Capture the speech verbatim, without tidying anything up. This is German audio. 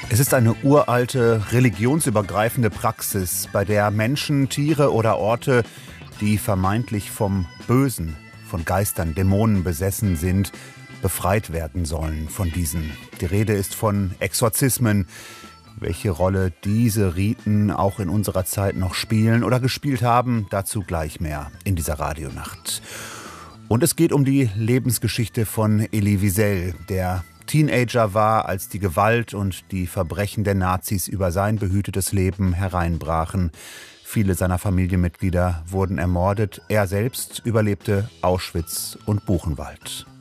Es ist eine uralte, religionsübergreifende Praxis, bei der Menschen, Tiere oder Orte, die vermeintlich vom Bösen, von Geistern, Dämonen besessen sind, befreit werden sollen von diesen. Die Rede ist von Exorzismen. Welche Rolle diese Riten auch in unserer Zeit noch spielen oder gespielt haben, dazu gleich mehr in dieser Radionacht. Und es geht um die Lebensgeschichte von Elie Wiesel, der Teenager war, als die Gewalt und die Verbrechen der Nazis über sein behütetes Leben hereinbrachen. Viele seiner Familienmitglieder wurden ermordet. Er selbst überlebte Auschwitz und Buchenwald.